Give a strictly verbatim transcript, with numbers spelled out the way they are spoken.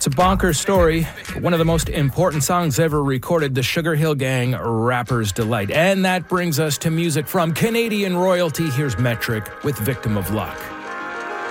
It's a bonkers story, but one of the most important songs ever recorded, the Sugar Hill Gang, Rapper's Delight. And that brings us to music from Canadian royalty. Here's Metric with Victim of Luck.